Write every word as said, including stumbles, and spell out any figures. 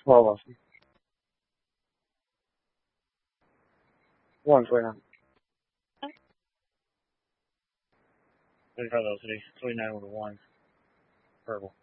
twelve Austin. One's right now. thirty-five oh three, twenty-nine with a one. Purple.